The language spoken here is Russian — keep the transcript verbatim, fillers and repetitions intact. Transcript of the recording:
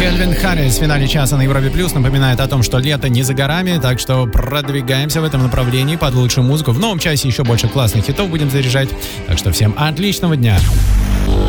Кельвин Харрис в финале часа на Европе Плюс напоминает о том, что лето не за горами, так что продвигаемся в этом направлении под лучшую музыку. В новом часе еще больше классных хитов будем заряжать, так что всем отличного дня.